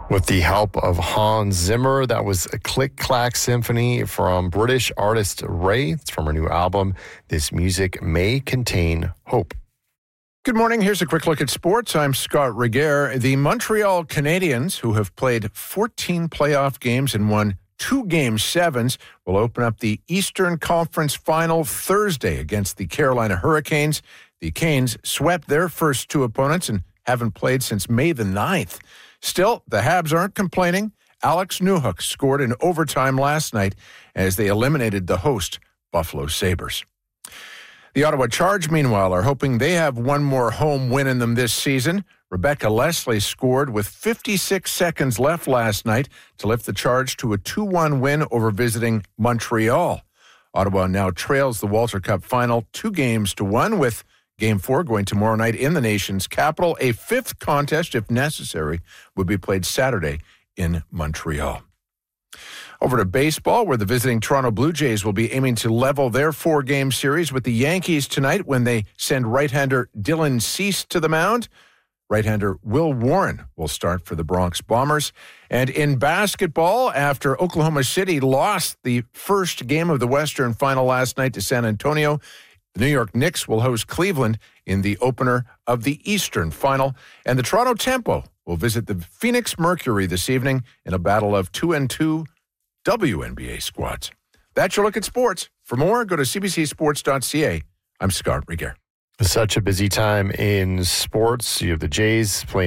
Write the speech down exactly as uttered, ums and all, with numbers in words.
With the help of Hans Zimmer, that was a Click Clack Symphony from British artist Ray. It's from her new album, This Music May Contain Hope. Good morning. Here's a quick look at sports. I'm Scott Regehr. The Montreal Canadiens, who have played fourteen playoff games and won two game sevens, will open up the Eastern Conference Final Thursday against the Carolina Hurricanes. The Canes swept their first two opponents and haven't played since May the ninth. Still, the Habs aren't complaining. Alex Newhook scored in overtime last night as they eliminated the host, Buffalo Sabres. The Ottawa Charge, meanwhile, are hoping they have one more home win in them this season. Rebecca Leslie scored with fifty-six seconds left last night to lift the Charge to a two one win over visiting Montreal. Ottawa now trails the Walter Cup final two games to one, with Game four going tomorrow night in the nation's capital. A fifth contest, if necessary, would be played Saturday in Montreal. Over to baseball, where the visiting Toronto Blue Jays will be aiming to level their four-game series with the Yankees tonight when they send right-hander Dylan Cease to the mound. Right-hander Will Warren will start for the Bronx Bombers. And in basketball, after Oklahoma City lost the first game of the Western Final last night to San Antonio, the New York Knicks will host Cleveland in the opener of the Eastern Final. And the Toronto Tempo will visit the Phoenix Mercury this evening in a battle of two and two W N B A squads. That's your look at sports. For more, go to c b c sports dot c a. I'm Scott Regehr. Such a busy time in sports. You have the Jays playing